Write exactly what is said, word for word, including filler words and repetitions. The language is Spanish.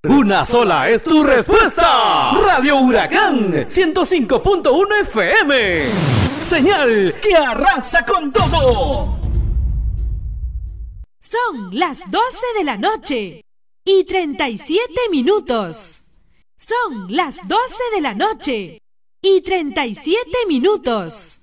Una sola es tu respuesta. Radio Huracán ciento cinco punto uno F M. Señal que arrasa con todo. Son las doce de la noche y treinta y siete minutos. Son las doce de la noche y treinta y siete minutos.